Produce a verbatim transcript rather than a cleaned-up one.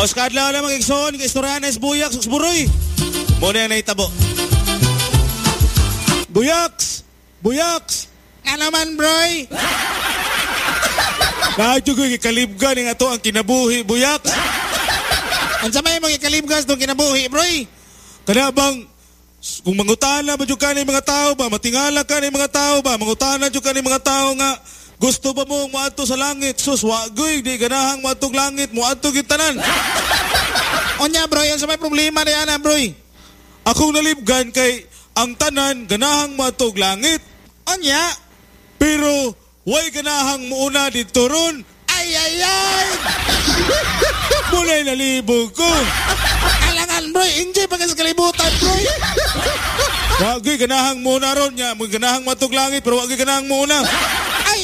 Oscar lang lang mag-igsoon, ka-istoryahan na isbuyak, suksburoy. Muna yung naitabo. Buyaks! Buyaks! Nga naman, broy. Kadyo ko ikalibgan nga to ang kinabuhi, buyaks. Ang samay mong ikalibgas itong kinabuhi, broy. Kana bang, kung mangutana ba dyan ka ng mga tao ba, matingala ka ng mga tao ba, mangutana dyan ka ng mga tao nga, gusto ba mong maato sa langit? Sus, wagoy, di ganahang maatog langit, maatog itanan. Onya, broy, ang samay problema na yan, broy. Akong nalibgan kay ang tanan ganahang matog langit. Onya? Pero way ganahang muuna dito ron. Ay, ay, ay! Mula'y nalibog ko. Alangan, bro. Enjoy pa kasi kalibutan, bro. Wagay ganahang muna ron niya. Ganahang matog langit pero wagay ganahang muna.